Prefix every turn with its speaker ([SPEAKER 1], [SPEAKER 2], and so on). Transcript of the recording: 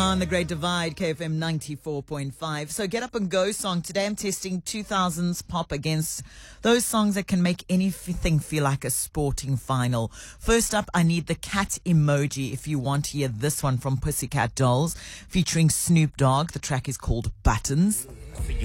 [SPEAKER 1] on the Great Divide, KFM 94.5. So Get Up and Go song. Today I'm testing 2000s pop against those songs that can make anything feel like a sporting final. First up, I need the cat emoji if you want to hear this one from Pussycat Dolls featuring Snoop Dogg. The track is called Buttons.